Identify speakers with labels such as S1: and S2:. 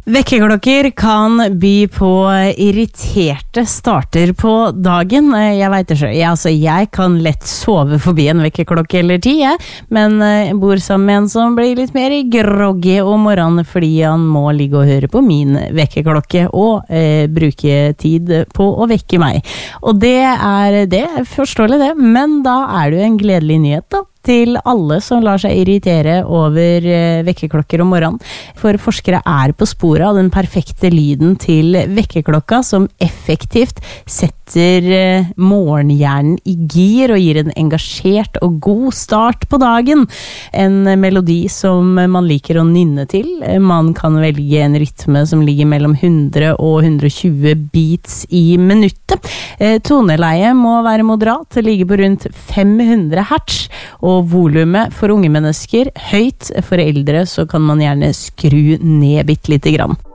S1: Vekkerklokker kan by på irriterte starter på dagen. Jeg vet ikke, jeg kan lett sove forbi en vekkerklokke eller 10, men jeg bor sammen med en som blir litt mer groggy om morgenen fordi han må ligge og høre på min vekkerklokke og bruke tid på å vekke meg. Og det er forståelig det, men da er det jo en gledelig nyhet da, til alle som lar seg irritere over vekkerklokker om morgenen. For forskere er på sporet av den perfekte lyden til vekkerklokka som effektivt setter morgenhjernen i gir og gir en engasjert og god start på dagen. En melodi som man liker å nynne til. Man kan velge en rytme som ligger mellom 100 og 120 beats i minuttet. Toneleie må være moderat, det ligger på rundt 500 hertz, og volumet for unge mennesker høyt. For eldre så kan man gjerne skru ned bitte lite grann.